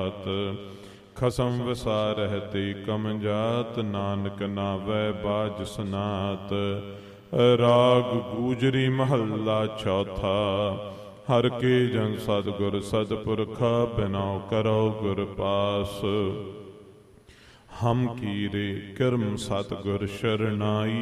ਜਾਤ। ਖਸਮ ਵਿਸਾਰਹਿ ਤੇ ਕਮ ਜਾਤ, ਨਾਨਕ ਨਾਵੈ ਬਾਝ ਸਨਾਤ। ਰਾਗ ਗੂਜਰੀ ਮਹੱਲਾ ਚੌਥਾ। ਹਰ ਕੇ ਜਨ ਸਤਿਗੁਰ ਸਤਿਪੁਰਖਾ, ਬਿਨਉ ਕਰੋ ਗੁਰ ਪਾਸ। ਹਮ ਕੀਰੇ ਕਰਮ ਸਤਿਗੁਰ ਸ਼ਰਨਾਈ।